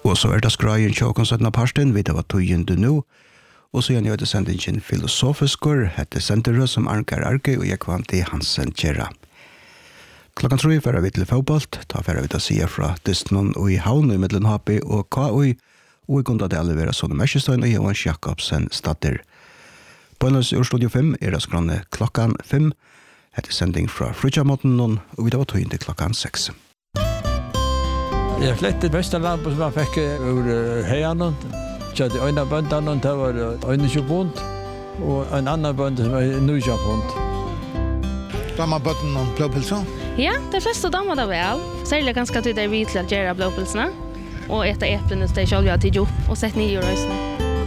Og så det skrajen tjåkonsøttene parsten, vi det var togjende nå. Og så gjør det sendingen filosofiskor, hette sendere som Arnkar Arke, og jeg kvant i Hansen Kjera. Klokkan 3 fører vi til fotbollt, ta fører vi til å si fra Dystnon og i Havn i Middelhapi og KUI, og i Gondadale vera Sonne Merkestøyen og Johan Jakobsen Stadter. På en i Studio 5 det skranne klokkan 5, hette sending fra Frutjamotten, og vi det var togjende klokkan 6. Jeg flettet beste lampen som jeg fikk ur heianen. Kjøtte øyne bøndene, det var øyne 20 pund, og en annen bønd som var 20 pund. Damer bøtten og blåpilser? Ja, de fleste damer det vel. Særlig ganske til det vi til å gjøre blåpilsene, og etter eplene til de selv har tid opp, og sett nye i røysene.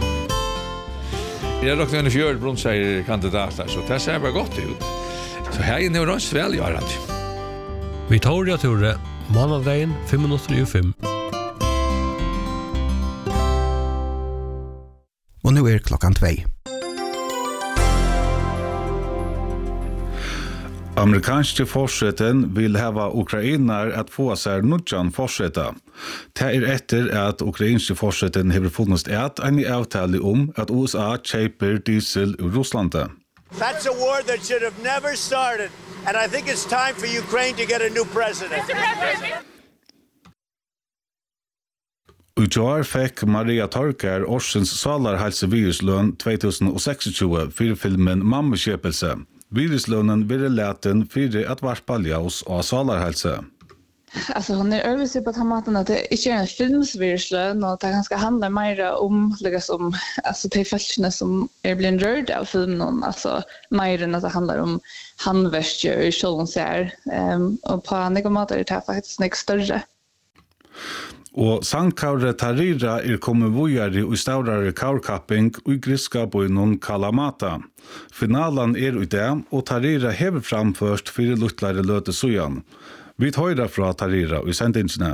Jeg har lagt en 4 brunnseier-kandidater, så det ser bare godt ut. Så her er det røys velgjørende. Victoria Tore, måndagen 5:05. Og nå klokkan 2. Amerikanske forseten vil hava ukrainar at få seg nudjan forseta. Det etter at ukrainske forseten hever funnest en avtale at USA kjøper diesel ur Russlandet. That's a war that should have never started, and I think it's time for Ukraine to get a new president. Utjar fikk Maria Torkar Orsens salarhalsevirusløn 2026 for filmen Mammekjøpelse. Viruslønnen vil leten for at varspaljaus og salarhalse. Alltså hon överse på tomaten att det inte är en filmsvirslön och det ganska handlar mer om liksom alltså de fältena som blir rörd av filmen, alltså mer än att det handlar om handverkstjör i själva ser och på andra måter är det faktiskt nästa större. Og sangkaure Tarira kommet vujari og staurare kaurkapping og griska på noen Kalamata. Finalen i det, og Tarira hever framførst 4 luttlare løte sujan. Vi høyrer fra Tarira i sendingsene.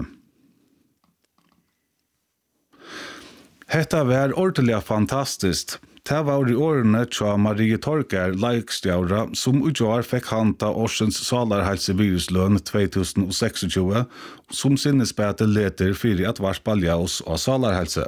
Hetta var ordentlig fantastiskt. Det var i årene tja Marie Torkar Laikstjaura som utgjør fikk hanta Orsens salarhalsevirusløn 2026 som sinnespete leter fyrir at varspaljaus og salarhalse.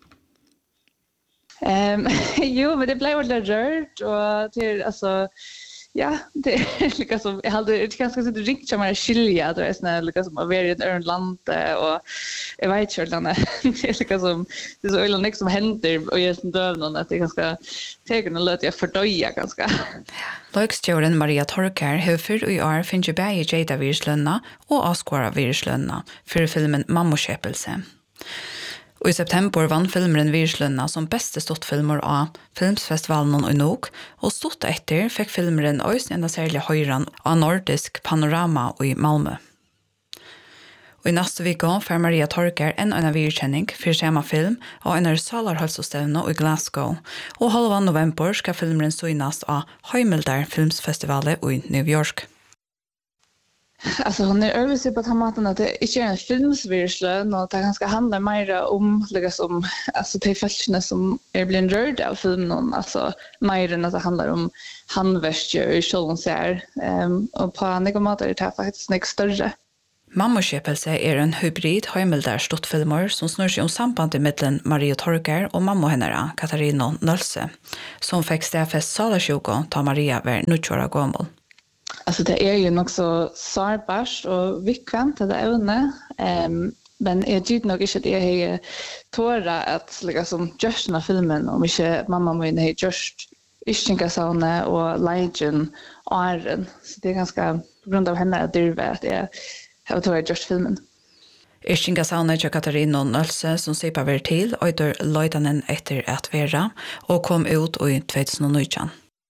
Jo, men det blev ordentligt rört och till alltså ja, det liksom jag hade det ganska så riktigt som är skilja då är såna liksom av varje ett land och jag vet inte det är liksom det är så illa något som händer och jag döv någon att det ganska tegen och låt jag fördöja ganska. Laikstjåren Maria Torkar har för i år finns ju bäge Jada Virslönna och Oscar Virslönna för filmen Mammekjøpelse. Og i september vann filmeren Virslönna som beste stortfilmer av Filmsfestivalen i Nok, og stort etter fikk filmeren også enda særlig høyren av Nordisk Panorama i Malmö. Og i neste vecka får Maria Torkar en virkjenning for samme film og en salarhalsstevne i Glasgow, og 12. november skal filmeren synas av Heimildar Filmsfestivalet i New York. Alltså hon överse på tomaten att det inte är en filmsvirslön och det ganska handlar mer om liksom alltså de fältena som blir rörd av filmen, alltså mer än att det handlar om handverkstjör i själva ser och på andra måter är det faktiskt nästa större. Mammekjøpelse en hybrid Heimildar stortfilmer som snur seg om sambandet mellom Maria Torkar og mamma henne, Katarina Nølse, som fikk stedfest salasjuko da Maria var 90 år gammel. Alltså det är ju nog så sårbart och vikvänt det ävne. Men jag tycker nog inte att jag är tåra att liksom just den här filmen om inte mamma min har just Ischingasane och Legion Iron. Så det är ganska på grund av henne att det att jag har tåra just filmen. Ischingasane är Katarina Nølse som sippar väl till och då löjdanen efter att vara och kom ut i 2019.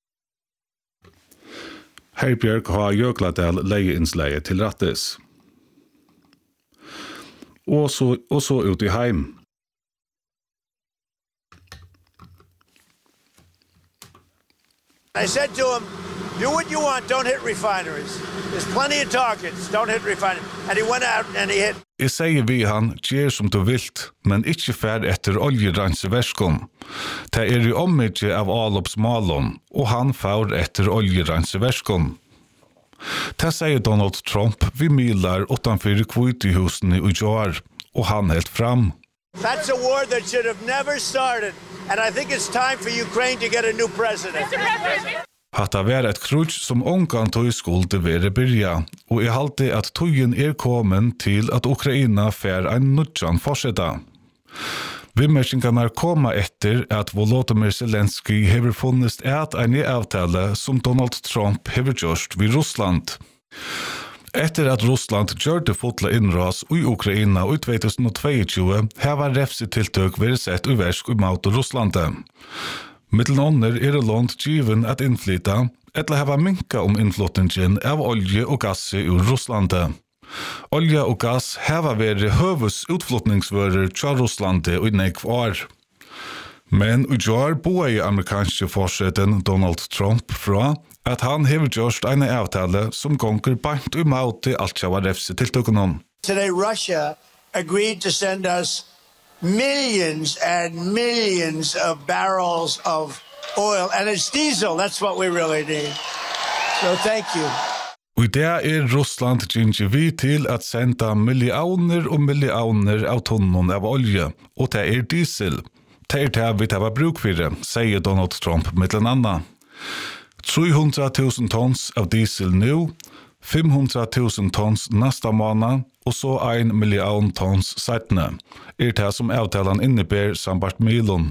Herbjørg har Jøkladal leieinsleie til rattes. Og så ut i heim. I said to him, do what you want, don't hit refineries. There's plenty of targets, don't hit refineries. And he went out and he hit. Jeg sier vi han, gjer som du vilt, men ikke fær etter oljeranseverskon. Det i ommidje av avloppsmalon, og han fær etter oljeranseverskon. Det sier Donald Trump vi milar utanfor Kvithusen i år, og han helt fram. That's a war that should have never started, and I think it's time for Ukraine to get a new president. Hatta var et krutsk som ongan tog skulde være byrja, og jeg halte at togjen kommen til at Ukraina fer ein nudjan forsetta. Vimmerkingarna koma etter at Volodymyr Zelensky hever funnest ein avtale som Donald Trump hever gjørst vid Russland. Etter at Russland gjørte fotla innras i Ukraina i 2022 hever refsetiltøk vært sett i versk mot Russlandet. Mittelånder det lånt given at innflyta, eller hava minka innflyttingen av olje og gass ur Russlandet. Olja og gass hava vært høves utflyttningsvører til Russlandet i nekv år. Men i år boer amerikanske forseten Donald Trump fra at han hever gjørst en avtale som gonger bant imot til alt som var refse til tøkkenom. Today Russia agreed to send us millions and millions of barrels of oil, and it's diesel. That's what we really need. So thank you. Og det Russland gynner vi til at senda millioner og millioner av tonner av olje, og det diesel. Det det vi tar bruk for det, sier Donald Trump mittlen anna. 300,000 tons av diesel nu, 500,000 tons nästa månad och så 1 million tons seitne. Det som avtalen innebär sambart milon.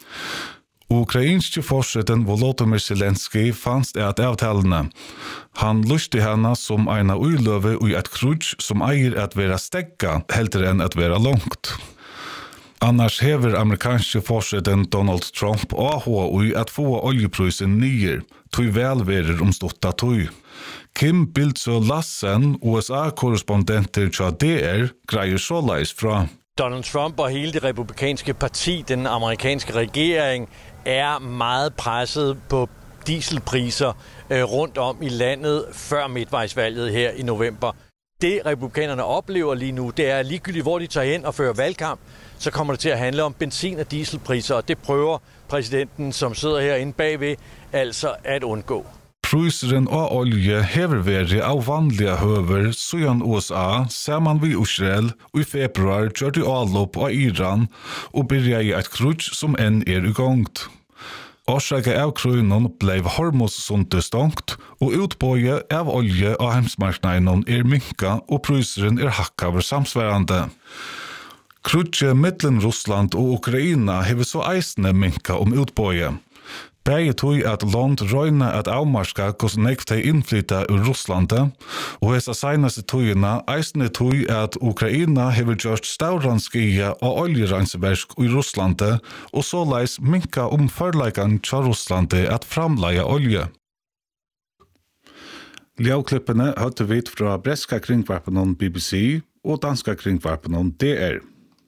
Ukrainske forseten Volodymyr Zelensky fanns at avtalene. Han lusti henne som eina uiløve i et krutsk som eier at vera stegga, heller enn at vera langt. Annars hever amerikanske forseten Donald Trump AHO i at få oljeprisen nyer, tog velverer omståtta tog. Kim Bildsø Lassen, USA-korrespondenter til DR, greier såleis fra. Donald Trump og hele det republikanske parti, den amerikanske regering, meget presset på dieselpriser rundt om i landet før midtvejsvalget her i november. Det republikanerne oplever lige nu, det ligegyldigt hvor de tager hen og fører valgkamp, så kommer det til at handle om benzin- og dieselpriser, og det prøver præsidenten, som sidder herinde bagved, altså at undgå. Pruseren og olje hever vært av vanlige høver siden USA sammen med Israel og i februar gjør de avlopp av Iran og begynner i et krutsk som enn i gongt. Årsaket av kronen ble Hormuz-sundet stongt og utbøye av olje av heimsmarknaden minka og pruseren hakka over samsværende. Krutske mittlen Russland og Ukraina hever så eisende minka utbøye. Begge tog at land røyne at avmarska hvordan nekv innflytta ur Russlandet, og hesa seinaste togina eisne tog at Ukraina hever gjort stauranskija og oljeranseversk i Russlandet, og såleis minka førleikan til Russlandet at framleia olje. Ljavklippene hørte vi fra breska kringvarpenon BBC og danska kringvarpenon DR.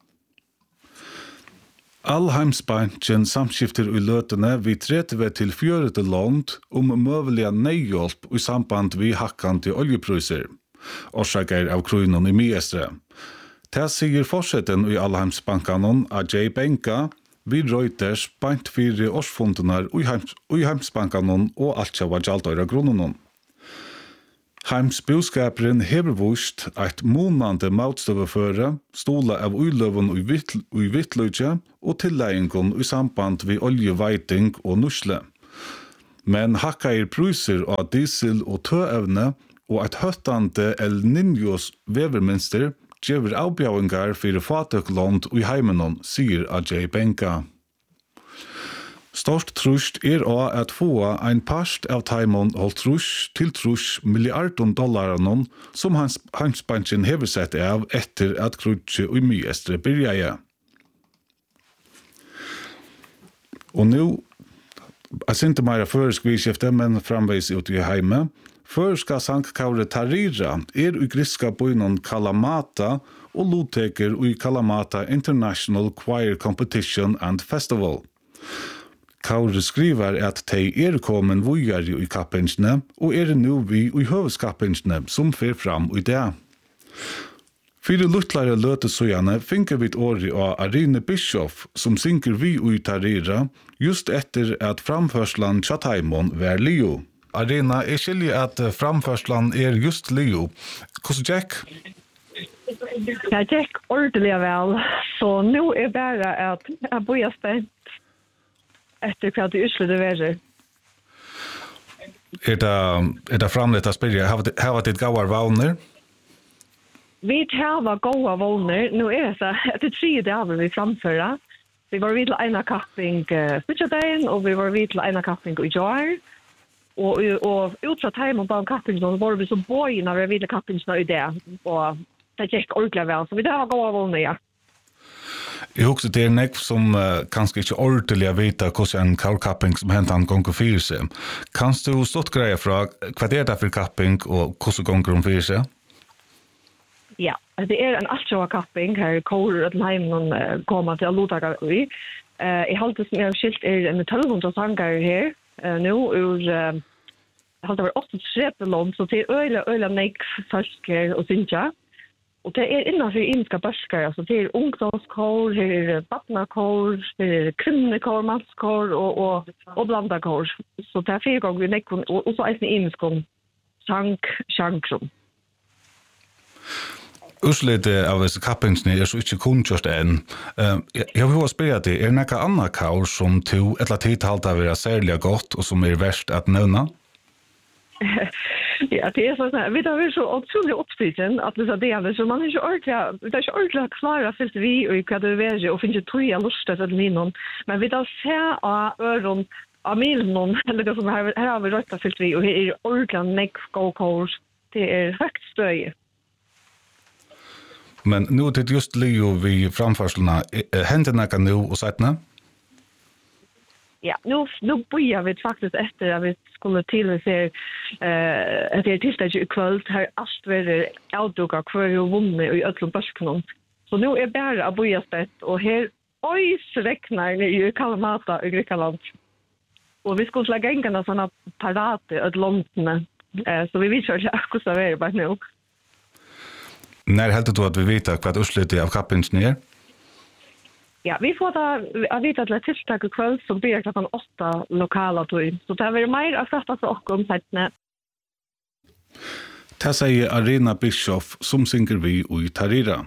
Allheimsbanken samskifter i løtene vi 30 til 40 land møvelige neihjálp i samband vi hakkande oljepriser, årsaker av kronen i Miestre. Det sier forseten i Allheimsbankanon Ajay Benka vid Reuters bant 4 årsfundenar i Heimsbankanon og altjava gjaldøyra grunnen. Heimsbudskaperen hever vust eit månande matstøveføre, stola av uiløven i vittløyge og tilleggen i samband ved oljeveiting og nusle. Men hakkair priser av diesel og tøevne og eit høttande El Niños veverminster gjever avbjauingar for fatøkland i heimenon, sier Ajay Benka. Stort trust av at få ein part av taimon holdt trus til $3 milliarder som Heimsbanken hever sett av etter at krutje og Miestre byrjaje. Og nå, jeg synes ikke mer føreskvisskifte, men framveis ut i heime. Førska sankkaure Tarira i griska bøynon Kalamata og lodteker i Kalamata International Choir Competition and Festival. Kaure skriver at de kommen vujare i kappingsne, og nu vi i høveskappingene som fer fram i det. Fyre luttlare løtesøyane finker vi et åri av Arine Bischoff, som synker vi i Tarira, just etter at framførslan Chattaimon var Leo. Arina, jeg skiljer at framførslan just Leo. Hvordan Jack? Ja, Jack ordentlig vel. Så nu är bara att jag börjar spänt efter hva det utslutet være. Det framlett att spela? Har det gått våner? Vi har gått våner. Nu är det så att det 3 dagar vi framföra. Vi var vid till ena kapping Spitchadagen och vi var vid till ena kapping i Jar. Och utsatt hem och på kapping så var vi så boy när vi vid kapping så i det. Och det gick ordentligt väl. Så vi har gått våner, ja. Jag också det är nek som kanske inte ordentligt veta hur en kapping som hänt en gång för sig. Kan du stått grejer från vad är det för kapping och hur gånger om för sig? Ja, det är en allsjåa kapping här kor att hemmen komma till Lutaka i. I halvt som jag skilt är en 1200 sangar här nu ur halvt över 8 långt så till öle nek färsker och synja. Och det är innanför inska börskar, alltså det är ungdomskår, det är vattnakår, det är kvinnekår, manskår och blandakår. Så det är 4 gånger nekon och så är det inskon sjankrum. Urslitet av disse kappingsene er så ikke kunnkjørst enn. Jeg vil spørre deg, er det noe annet kår som to eller tid halte av være særlig godt og som er verst at nevne? Ja, det är så här. Vi har så otroligt uppspiten att det är så man är inte ordentligt klara för vi och vad det är och finns ju tre lustigt att minna. Men vi då ser att öron av miljoner eller det som här har vi rätt för vi och är ordentligt neck go det är högt stöj. Men nu det just Leo vi framförslena händerna kan nu och sätta. Ja, nu börjar vi faktiskt efter att vi skulle till se att det är tisdag i kväll här allt väder outdoor kvar och vunnit i öllum börsknon. Så nu är bara att börja spett och här räknar i Kalamata i Grekland. Och vi skulle lägga in såna parate åt London. Så vi vet ju akkurat vad det är bara nu. När helt du att vi vet vad utslutet av kappingen är? Ja, vi får da vite at det er tiltak i kveld som blir klokken 8 lokala tog. Så det er mer å fatte seg også om settene. Det sier Arena Bischoff som synger vi i Tarira.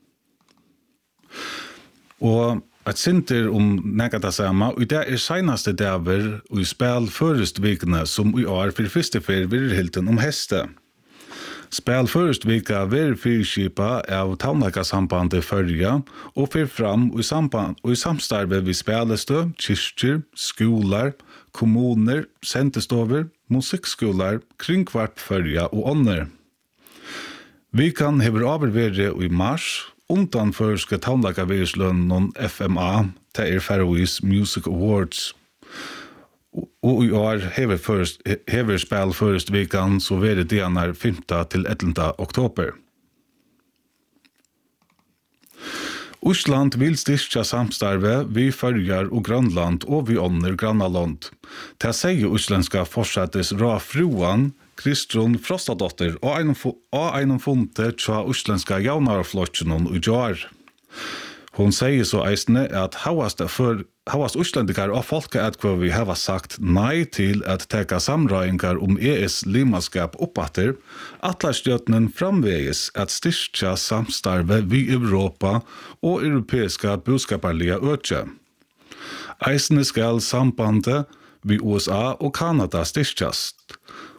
Og et sinter om nekket det samme, og det er senaste dager og i spil førestvikene som i år for første fer vil hilden om heste. Spel førestvika ver fyrskipa av Tavnakasambandet førja og fyr fram og i samstarve vi spelestø, kyrkjer, skolar, kommuner, sentestover, musikkskolar, kringkvart førja og ånder. Vi kan hever oververe i mars, undan førske Tavnakavirslønnen FMA, til Faroese Music Awards. Og i år hever spel først vikan, så var det dianar 5. til 11. oktober. Osland vil styrka samstarve vi Førjar og Grønland og vi ånder Grannaland. Det sier oslandska fortsattes Rafruan, Kristrun Frostadotter og en funte tja oslandska jaunarflotjenon i jar. Hon säger så eisne at havast uslendikar og folka at hva vi hava sagt nei til at teka samrøyngar om ES-limaskap oppatter, atlarstjøtnen framveges at styrkja samstarve vi Europa og europeiska boskaparliga øtje. Eisne skal sambandet vi USA og Kanada styrkjast.